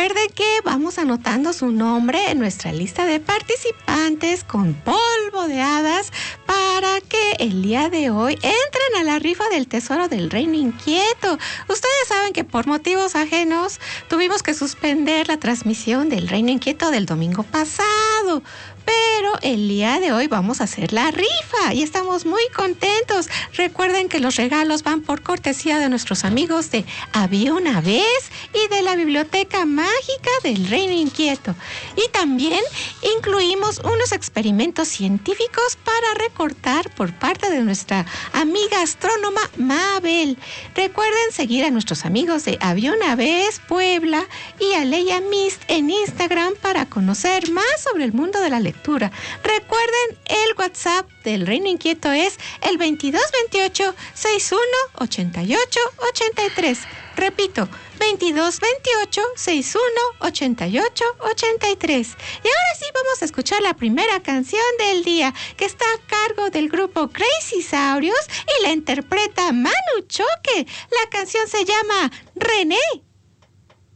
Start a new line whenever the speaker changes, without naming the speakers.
recuerde que vamos anotando su nombre en nuestra lista de participantes con polvo de hadas para que el día de hoy entren a la rifa del Tesoro del Reino Inquieto. Ustedes saben que por motivos ajenos tuvimos que suspender la transmisión del Reino Inquieto del domingo pasado. Pero el día de hoy vamos a hacer la rifa y estamos muy contentos. Recuerden que los regalos van por cortesía de nuestros amigos de Había una vez y de la Biblioteca Mágica del Reino Inquieto. Y también incluimos unos experimentos científicos para recortar por parte de nuestra amiga astrónoma Mabel. Recuerden seguir a nuestros amigos de Había una vez Puebla y a Leia Mist en Instagram para conocer más sobre el mundo de la lectura. Recuerden, el WhatsApp del Reino Inquieto es el 2228 61 88 83. Repito, 2228 61 88 83. Y ahora sí vamos a escuchar la primera canción del día, que está a cargo del grupo Crazy Saurios y la interpreta Manu Choque. La canción se llama René.